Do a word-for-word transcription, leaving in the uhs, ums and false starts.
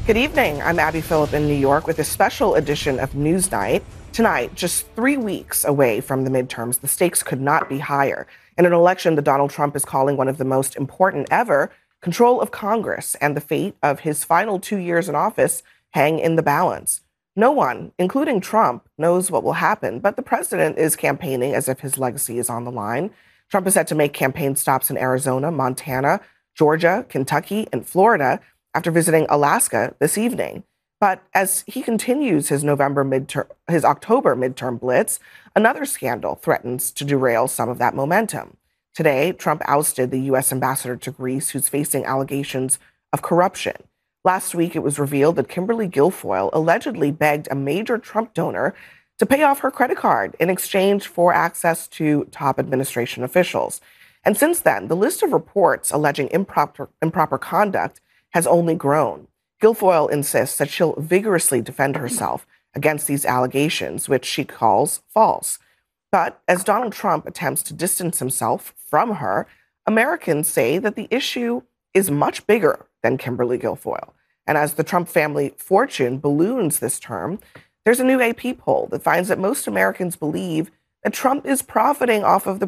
Good evening. I'm Abby Phillip in New York with a special edition of Newsnight. Tonight, just three weeks away from the midterms, the stakes could not be higher. In an election that Donald Trump is calling one of the most important ever, control of Congress and the fate of his final two years in office hang in the balance. No one, including Trump, knows what will happen, but the president is campaigning as if his legacy is on the line. Trump is set to make campaign stops in Arizona, Montana, Georgia, Kentucky, and Florida after visiting Alaska this evening. But as he continues his November midterm, his October midterm blitz, another scandal threatens to derail some of that momentum. Today, Trump ousted the U S ambassador to Greece, who's facing allegations of corruption. Last week, it was revealed that Kimberly Guilfoyle allegedly begged a major Trump donor to pay off her credit card in exchange for access to top administration officials. And since then, the list of reports alleging improper, improper conduct has only grown. Guilfoyle insists that she'll vigorously defend herself against these allegations, which she calls false. But as Donald Trump attempts to distance himself from her, Americans say that the issue is much bigger than Kimberly Guilfoyle. And as the Trump family fortune balloons this term, there's a new A P poll that finds that most Americans believe that Trump is profiting off of the